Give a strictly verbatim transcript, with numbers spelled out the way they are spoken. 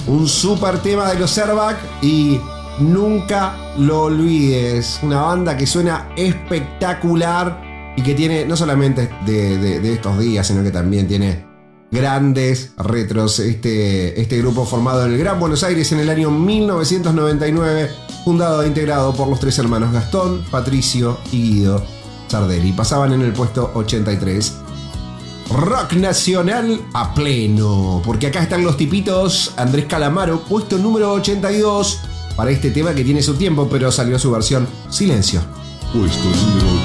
Un super tema de los Airbag y nunca lo olvides. Una banda que suena espectacular y que tiene no solamente de, de, de estos días, sino que también tiene grandes retros. Este, este grupo formado en el Gran Buenos Aires en el año mil novecientos noventa y nueve, fundado e integrado por los tres hermanos Gastón, Patricio y Guido Sardelli. Pasaban en el puesto ochenta y tres. Rock nacional a pleno, porque acá están los tipitos. Andrés Calamaro, puesto número ochenta y dos para este tema que tiene su tiempo, pero salió su versión Silencio. Puesto número